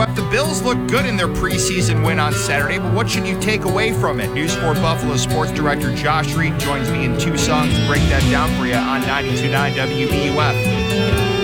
The Bills look good in their preseason win on Saturday, but what should you take away from it? News 4 Buffalo Sports Director Josh Reed joins me in Tucson to break that down for you on 92.9 WBUF.